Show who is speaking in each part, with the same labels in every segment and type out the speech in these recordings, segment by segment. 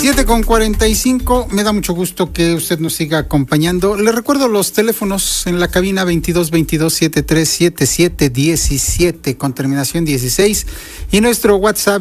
Speaker 1: 7:45, me da mucho gusto que usted nos siga acompañando. Le recuerdo los teléfonos en la cabina: 2222-737717 con terminación 16, y nuestro WhatsApp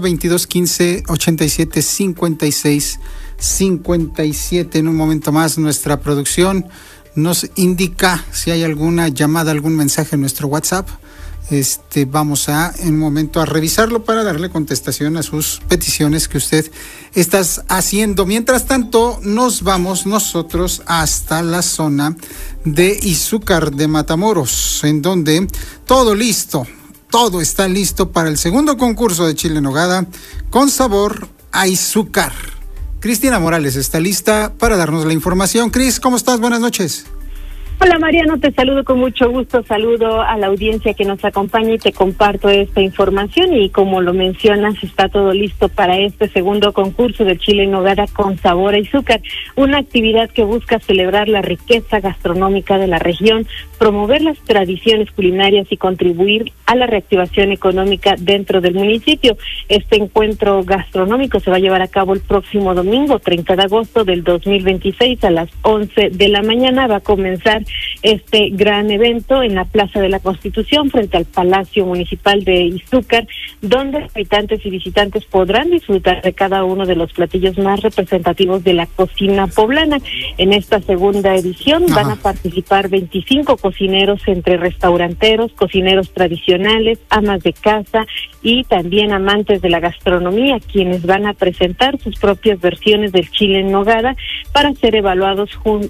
Speaker 1: 2215-875657. En un momento más nuestra producción nos indica si hay alguna llamada, algún mensaje en nuestro WhatsApp. Vamos en un momento a revisarlo para darle contestación a sus peticiones que usted está haciendo. Mientras tanto, nos vamos nosotros hasta la zona de Izúcar de Matamoros, en donde todo está listo para el segundo concurso de chile en nogada con sabor a Izúcar. Cristina Morales está lista para darnos la información. Cris, ¿cómo estás? Buenas noches.
Speaker 2: Hola Mariano, te saludo con mucho gusto, saludo a la audiencia que nos acompaña y te comparto esta información. Y como lo mencionas, está todo listo para este segundo concurso de chile en nogada con sabor a Izúcar, una actividad que busca celebrar la riqueza gastronómica de la región, promover las tradiciones culinarias y contribuir a la reactivación económica dentro del municipio. Este encuentro gastronómico se va a llevar a cabo el próximo domingo, 30 de agosto del 2026 a las 11 de la mañana. Va a comenzar este gran evento en la Plaza de la Constitución frente al Palacio Municipal de Izúcar, donde habitantes y visitantes podrán disfrutar de cada uno de los platillos más representativos de la cocina poblana. En esta segunda edición van a participar 25 cocineros, entre restauranteros, cocineros tradicionales, amas de casa y también amantes de la gastronomía, quienes van a presentar sus propias versiones del chile en nogada para ser evaluados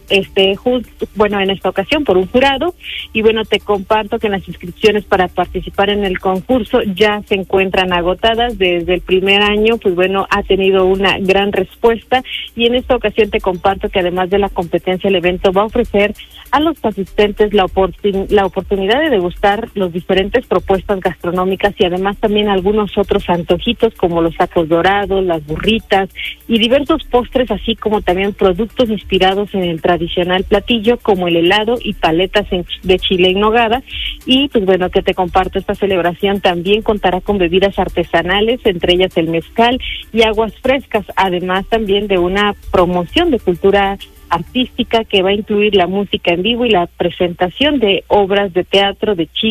Speaker 2: en esta ocasión por un jurado. Y bueno, te comparto que las inscripciones para participar en el concurso ya se encuentran agotadas. Desde el primer año, pues bueno, ha tenido una gran respuesta, y en esta ocasión te comparto que además de la competencia, el evento va a ofrecer a los asistentes la oportunidad de degustar las diferentes propuestas gastronómicas y además también algunos otros antojitos como los tacos dorados, las burritas y diversos postres, así como también productos inspirados en el tradicional platillo como el helado y paletas de chile en nogada. Y pues bueno, que te comparto, esta celebración también contará con bebidas artesanales, entre ellas el mezcal y aguas frescas, además también de una promoción de cultura artística que va a incluir la música en vivo y la presentación de obras de teatro de chile